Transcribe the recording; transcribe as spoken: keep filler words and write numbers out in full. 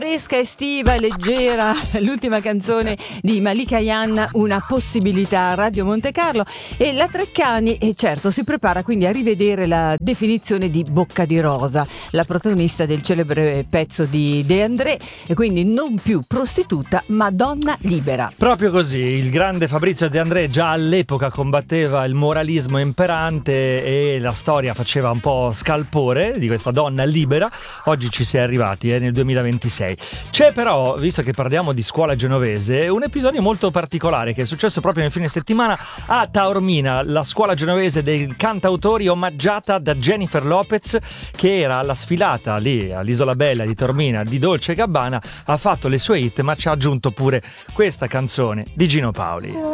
Fresca, estiva, leggera, l'ultima canzone di Malika Ayane, Una possibilità, Radio Monte Carlo. E la Treccani, e certo, si prepara quindi a rivedere la definizione di Bocca di Rosa, la protagonista del celebre pezzo di De André, e quindi non più prostituta ma donna libera. Proprio così, il grande Fabrizio De André già all'epoca combatteva il moralismo imperante e la storia faceva un po' scalpore di questa donna libera. Oggi ci si è arrivati, eh, nel duemilaventisei. C'è però, visto che parliamo di scuola genovese, un episodio molto particolare che è successo proprio nel fine settimana a Taormina, la scuola genovese dei cantautori omaggiata da Jennifer Lopez, che era alla sfilata lì all'Isola Bella di Taormina di Dolce e Gabbana, ha fatto le sue hit ma ci ha aggiunto pure questa canzone di Gino Paoli.